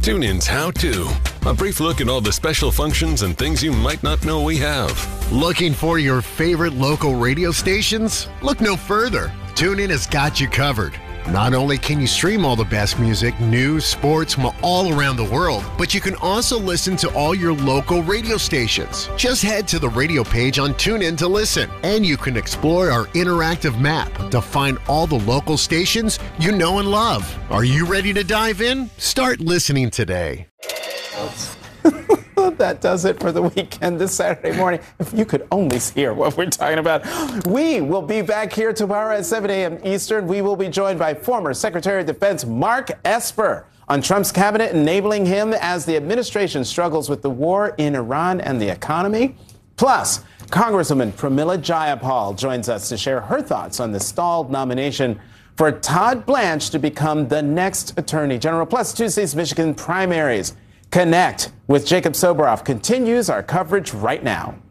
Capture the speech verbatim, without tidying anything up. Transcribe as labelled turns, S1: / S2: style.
S1: TuneIn's How To. A brief look at all the special functions and things you might not know we have.
S2: Looking for your favorite local radio stations? Look no further. TuneIn has got you covered. Not only can you stream all the best music, news, sports from all around the world, but you can also listen to all your local radio stations. Just head to the radio page on TuneIn to listen, and you can explore our interactive map to find all the local stations you know and love. Are you ready to dive in? Start listening today.
S3: That does it for the weekend this Saturday morning. If you could only hear what we're talking about. We will be back here tomorrow at seven a.m. Eastern. We will be joined by former Secretary of Defense Mark Esper on Trump's cabinet, enabling him as the administration struggles with the war in Iran and the economy. Plus, Congresswoman Pramila Jayapal joins us to share her thoughts on the stalled nomination for Todd Blanche to become the next Attorney General. Plus, Tuesday's Michigan primaries. Connect with Jacob Soboroff continues our coverage right now.